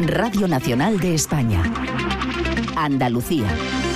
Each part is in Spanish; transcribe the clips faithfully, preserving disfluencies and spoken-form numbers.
Radio Nacional de España. Andalucía.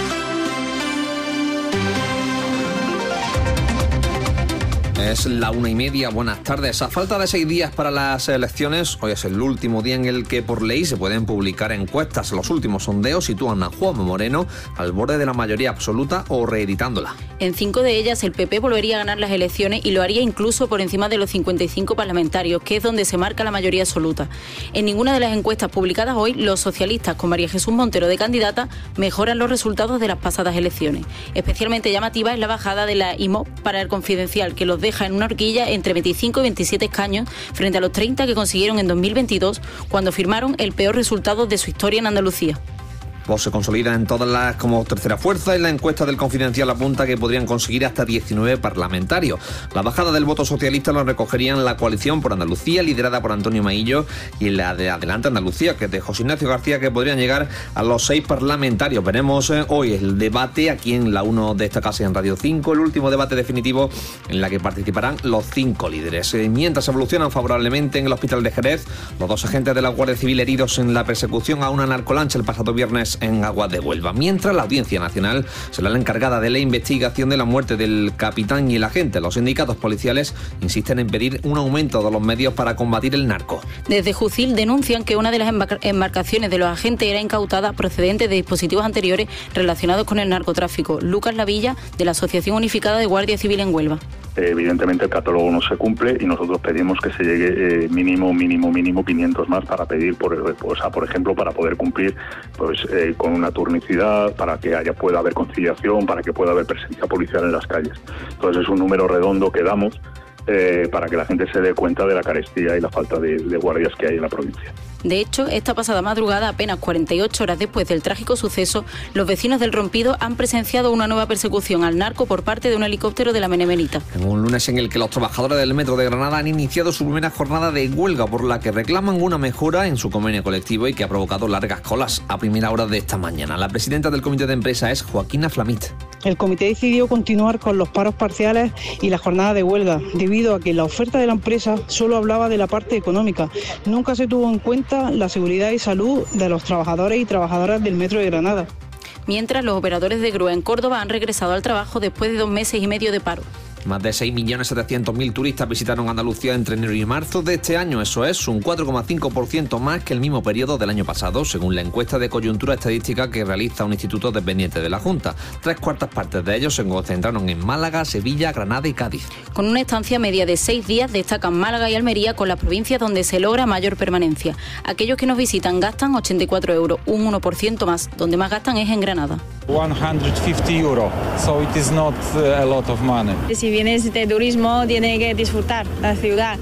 Es la una y media, buenas tardes. A falta de seis días para las elecciones, hoy es el último día en el que por ley se pueden publicar encuestas. Los últimos sondeos sitúan a Juanma Moreno al borde de la mayoría absoluta o reeditándola. En cinco de ellas el P P volvería a ganar las elecciones y lo haría incluso por encima de los cincuenta y cinco parlamentarios, que es donde se marca la mayoría absoluta. En ninguna de las encuestas publicadas hoy, los socialistas, con María Jesús Montero de candidata, mejoran los resultados de las pasadas elecciones. Especialmente llamativa es la bajada de la I M O para el Confidencial, que los deja en una horquilla entre veinticinco y veintisiete escaños frente a los treinta que consiguieron en dos mil veintidós, cuando firmaron el peor resultado de su historia en Andalucía. Vox se consolida en todas las como tercera fuerza y la encuesta del Confidencial apunta que podrían conseguir hasta diecinueve parlamentarios. La bajada del voto socialista lo recogerían la coalición por Andalucía, liderada por Antonio Maillo, y la de Adelante Andalucía, que es de José Ignacio García, que podrían llegar a los seis parlamentarios. Veremos eh, hoy el debate aquí en la uno de esta casa en Radio cinco, el último debate definitivo en la que participarán los cinco líderes. Eh, mientras evolucionan favorablemente en el hospital de Jerez, los dos agentes de la Guardia Civil heridos en la persecución a una narcolancha el pasado viernes en Aguas de Huelva, mientras la Audiencia Nacional será la encargada de la investigación de la muerte del capitán y el agente. Los sindicatos policiales insisten en pedir un aumento de los medios para combatir el narco. Desde Jucil denuncian que una de las embarcaciones de los agentes era incautada procedente de dispositivos anteriores relacionados con el narcotráfico. Lucas Lavilla, de la Asociación Unificada de Guardia Civil en Huelva. Evidentemente el catálogo no se cumple y nosotros pedimos que se llegue eh, mínimo, mínimo, mínimo quinientos más para pedir, por, o sea, por ejemplo, para poder cumplir pues eh, con una turnicidad, para que haya pueda haber conciliación, para que pueda haber presencia policial en las calles. Entonces es un número redondo que damos eh, para que la gente se dé cuenta de la carestía y la falta de, de guardias que hay en la provincia. De hecho, esta pasada madrugada, apenas cuarenta y ocho horas después del trágico suceso, los vecinos del Rompido han presenciado una nueva persecución al narco por parte de un helicóptero de la Benemérita. En un lunes en el que los trabajadores del Metro de Granada han iniciado su primera jornada de huelga, por la que reclaman una mejora en su convenio colectivo y que ha provocado largas colas a primera hora de esta mañana. La presidenta del comité de empresa es Joaquina Flamit. El comité decidió continuar con los paros parciales y la jornada de huelga, debido a que la oferta de la empresa solo hablaba de la parte económica. Nunca se tuvo en cuenta la seguridad y salud de los trabajadores y trabajadoras del Metro de Granada. Mientras, los operadores de grúa en Córdoba han regresado al trabajo después de dos meses y medio de paro. Más de seis millones setecientos mil turistas visitaron Andalucía entre enero y marzo de este año. Eso es un cuatro coma cinco por ciento más que el mismo periodo del año pasado, según la encuesta de coyuntura estadística que realiza un instituto dependiente de la Junta. Tres cuartas partes de ellos se concentraron en Málaga, Sevilla, Granada y Cádiz. Con una estancia media de seis días, destacan Málaga y Almería con las provincias donde se logra mayor permanencia. Aquellos que nos visitan gastan ochenta y cuatro euros, un uno por ciento más. Donde más gastan es en Granada. ciento cincuenta euros, so it is not a lot of money. Si vienes de turismo, tienes que disfrutar la ciudad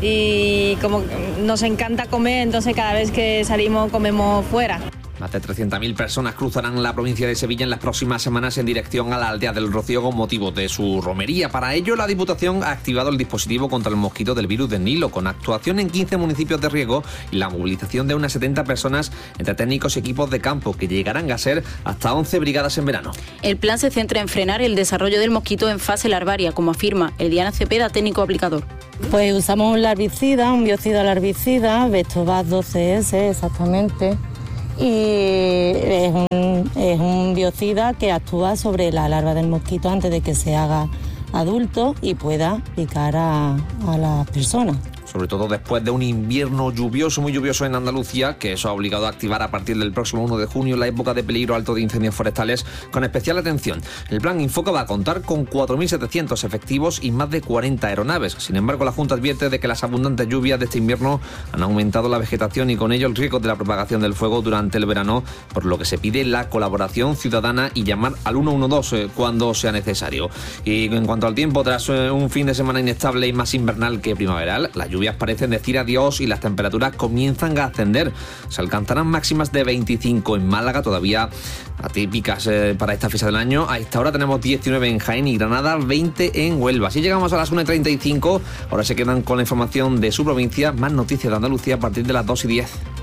y como nos encanta comer, entonces cada vez que salimos comemos fuera. Más de trescientas mil personas cruzarán la provincia de Sevilla en las próximas semanas en dirección a la aldea del Rocío con motivo de su romería. Para ello, la Diputación ha activado el dispositivo contra el mosquito del virus del Nilo, con actuación en quince municipios de riego y la movilización de unas setenta personas entre técnicos y equipos de campo, que llegarán a ser hasta once brigadas en verano. El plan se centra en frenar el desarrollo del mosquito en fase larvaria, como afirma Eliana Cepeda, técnico aplicador. Pues usamos un larvicida, un biocida larvicida, Vectobas doce ese exactamente. Y es un, es un biocida que actúa sobre la larva del mosquito antes de que se haga adulto y pueda picar a, a las personas. Sobre todo después de un invierno lluvioso, muy lluvioso en Andalucía, que eso ha obligado a activar a partir del próximo uno de junio la época de peligro alto de incendios forestales, con especial atención. El plan Infoca va a contar con cuatro mil setecientos efectivos y más de cuarenta aeronaves. Sin embargo, la Junta advierte de que las abundantes lluvias de este invierno han aumentado la vegetación y con ello el riesgo de la propagación del fuego durante el verano, por lo que se pide la colaboración ciudadana y llamar al uno uno dos eh, cuando sea necesario. Y en cuanto al tiempo, tras eh, un fin de semana inestable y más invernal que primaveral, la lluvia parecen decir adiós y las temperaturas comienzan a ascender. Se alcanzarán máximas de veinticinco en Málaga, todavía atípicas eh, para esta fecha del año. A esta hora tenemos diecinueve en Jaén y Granada, veinte en Huelva. Así llegamos a las una y treinta y cinco. Ahora se quedan con la información de su provincia. Más noticias de Andalucía a partir de las dos y diez.